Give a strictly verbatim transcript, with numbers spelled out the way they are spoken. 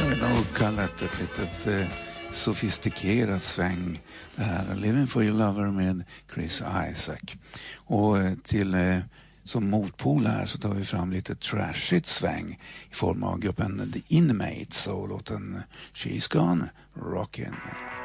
Jag vill nog kalla det ett litet eh, sofistikerat sväng. Det här Living for your lover med Chris Isaak. Och eh, till eh, som motpol här så tar vi fram lite trashigt sväng i form av gruppen The Inmates och låten She's Gone Rockin'.